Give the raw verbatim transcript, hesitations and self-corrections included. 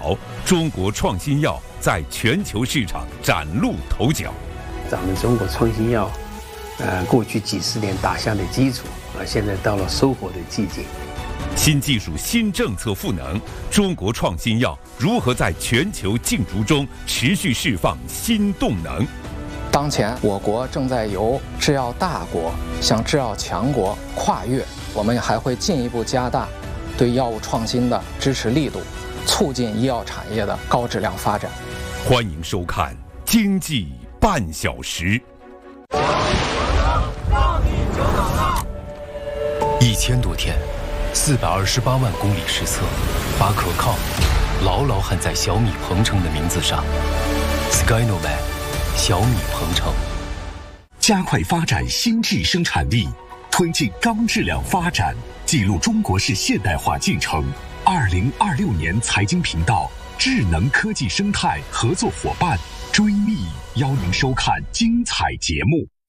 好，中国创新药在全球市场崭露头角。 咱们中国创新药，呃，过去几十年打下的基础啊，现在到了收获的季节。 新技术、新政策赋能，中国创新药如何在全球竞逐中持续释放新动能？ 当前，我国正在由制药大国向制药强国跨越，我们还会进一步加大对药物创新的支持力度，促进医药产业的高质量发展。 欢迎收看《经济半小时》。 一千多天，四百二十八万公里实测，把可靠牢牢焊在小米鹏程的名字上。Skynovac， 小米鹏程。 加快发展新质生产力，推进高质量发展，记录中国式现代化进程。二零二六年财经频道智能科技生态合作伙伴追觅，邀您收看精彩节目。